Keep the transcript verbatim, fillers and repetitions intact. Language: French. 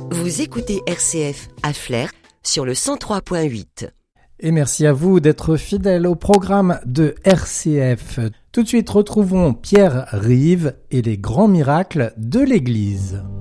Vous écoutez R C F à Flers sur le cent trois point huit. Et merci à vous d'être fidèles au programme de R C F. Tout de suite, retrouvons Pierre Rive et les grands miracles de l'Église.